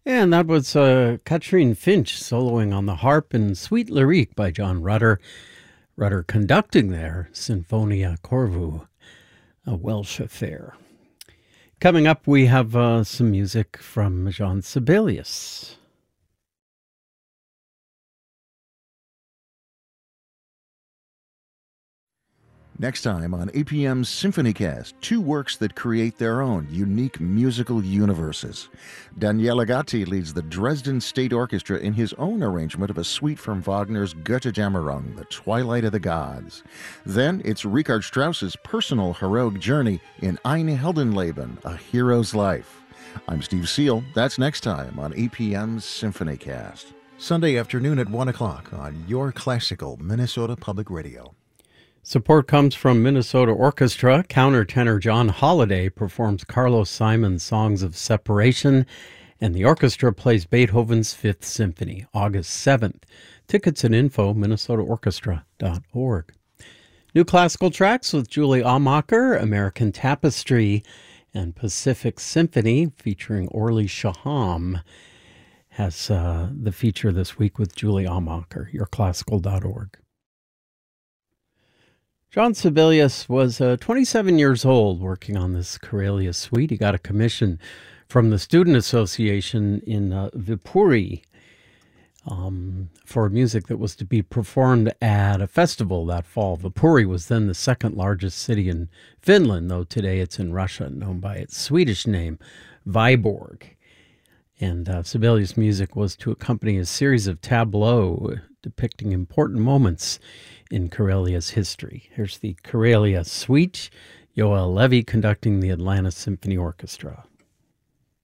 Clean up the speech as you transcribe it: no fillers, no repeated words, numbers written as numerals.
And that was Katrine Finch soloing on the harp and Sweet Lyrique by John Rutter. Rutter conducting there, Sinfonia Corvu, a Welsh affair. Coming up, we have some music from Jean Sibelius. Next time on APM's SymphonyCast, two works that create their own unique musical universes. Daniele Gatti leads the Dresden State Orchestra in his own arrangement of a suite from Wagner's Götterdämmerung, The Twilight of the Gods. Then it's Richard Strauss's personal heroic journey in Ein Heldenleben, A Hero's Life. I'm Steve Seal. That's next time on APM's SymphonyCast. Sunday afternoon at 1 o'clock on your classical Minnesota Public Radio. Support comes from Minnesota Orchestra. Countertenor John Holliday performs Carlos Simon's Songs of Separation, and the orchestra plays Beethoven's Fifth Symphony, August 7th. Tickets and info, minnesotaorchestra.org. New classical tracks with Julie Aumacher, American Tapestry, and Pacific Symphony, featuring Orly Shaham, has the feature this week with Julie Aumacher, yourclassical.org. Jean Sibelius was 27 years old working on this Karelia suite. He got a commission from the Student Association in Viipuri for music that was to be performed at a festival that fall. Viipuri was then the second largest city in Finland, though today it's in Russia, known by its Swedish name, Viborg. And Sibelius' music was to accompany a series of tableaux depicting important moments in Karelia's history. Here's the Karelia Suite, Yoel Levy conducting the Atlanta Symphony Orchestra.